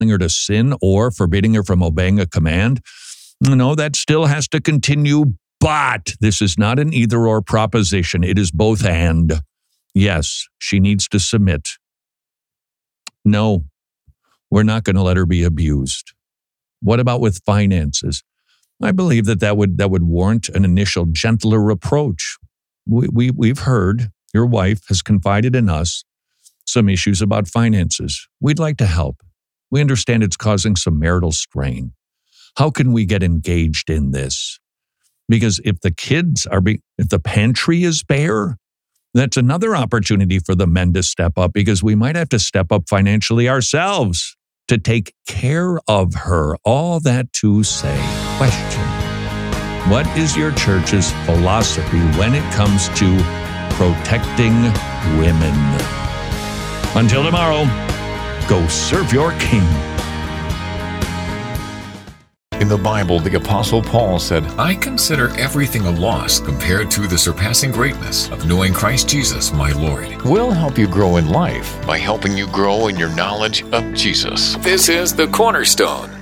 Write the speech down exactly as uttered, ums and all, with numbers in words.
her to sin or forbidding her from obeying a command. No, that still has to continue, but this is not an either-or proposition. It is both and. Yes, she needs to submit. No, we're not going to let her be abused. What about with finances? I believe that that would, that would warrant an initial gentler approach. We, we, we've heard your wife has confided in us some issues about finances. We'd like to help. We understand it's causing some marital strain. How can we get engaged in this? Because if the kids are being, if the pantry is bare, that's another opportunity for the men to step up, because we might have to step up financially ourselves to take care of her. All that to say, question: what is your church's philosophy when it comes to protecting women? Until tomorrow, go serve your king. In the Bible, the Apostle Paul said, I consider everything a loss compared to the surpassing greatness of knowing Christ Jesus, my Lord. We'll help you grow in life by helping you grow in your knowledge of Jesus. This is The Cornerstone.